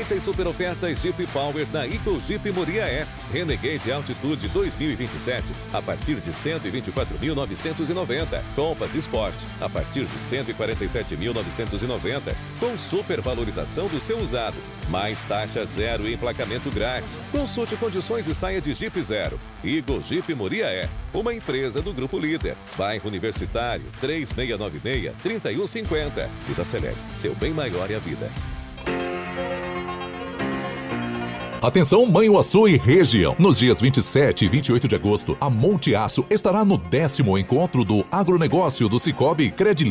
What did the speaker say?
Aproveite as super ofertas Jeep Power na Eagle Jeep Muriaé. Renegade Altitude 2027 a partir de 124.990. Compass Sport a partir de 147.990. Com supervalorização do seu usado. Mais taxa zero e emplacamento grátis. Consulte condições e saia de Jeep Zero. Eagle Jeep Muriaé, uma empresa do Grupo Líder. Bairro Universitário 3696-3150. Desacelere, seu bem maior é a vida. Atenção, Manhuaçu e região. Nos dias 27 e 28 de agosto, a Monte Aço estará no 10º encontro do agronegócio do Cicobi Credit